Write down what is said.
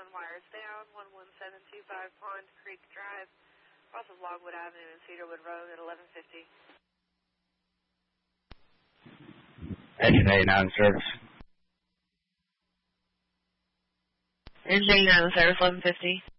wires down, 11725 Pond Creek Drive, off of Logwood Avenue and Cedarwood Road at 1150. Engine 89 service. Engine 89 service, 1150.